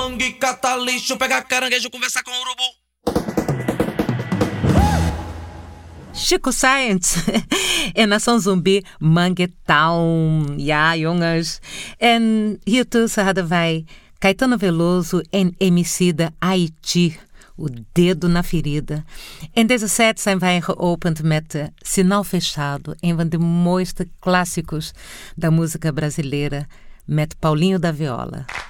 mangue, cata lixo, pega caranguejo, conversar com o urubu. Chico Science en Nação Zumbi Manguetown. Ja, jongens. En hiertussen hadden wij Caetano Veloso en Emicida Haiti, O Dedo na Ferida. En deze set zijn wij geopend met Sinal Fechado, een van de mooiste clássicos da música brasileira, met Paulinho da Viola.